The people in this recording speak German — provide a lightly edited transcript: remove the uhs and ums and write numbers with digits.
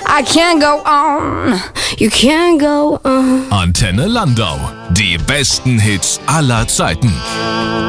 I can't go on, you can't go on. Antenne Landau. Die besten Hits aller Zeiten.